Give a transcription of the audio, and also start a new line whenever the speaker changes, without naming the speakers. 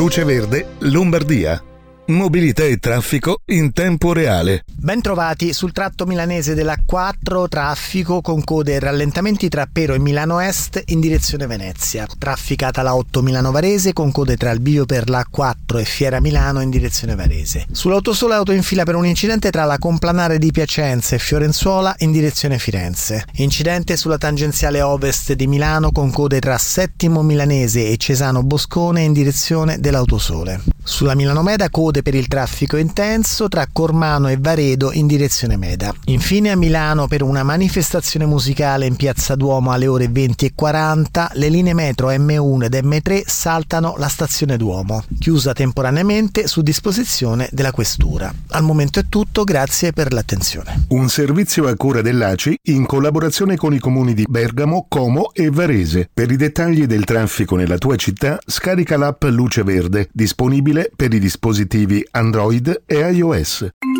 Luce Verde, Lombardia. Mobilità e traffico in tempo reale.
Bentrovati sul tratto milanese della A4, traffico con code e rallentamenti tra Pero e Milano Est in direzione Venezia. Trafficata la 8 Milano Varese con code tra il bivio per la A4 e Fiera Milano in direzione Varese. Sull'autosole auto in fila per un incidente tra la Complanare di Piacenza e Fiorenzuola in direzione Firenze. Incidente sulla tangenziale ovest di Milano con code tra Settimo Milanese e Cesano Boscone in direzione dell'autosole. Sulla Milano Meda code per il traffico intenso tra Cormano e Varedo in direzione Meda. Infine a Milano per una manifestazione musicale in Piazza Duomo alle ore 20:40 le linee metro M1 ed M3 saltano la stazione Duomo, chiusa temporaneamente su disposizione della Questura. Al momento è tutto, grazie per l'attenzione.
Un servizio a cura dell'ACI in collaborazione con i comuni di Bergamo, Como e Varese. Per i dettagli del traffico nella tua città scarica l'app Luce Verde, disponibile per i dispositivi Android e iOS.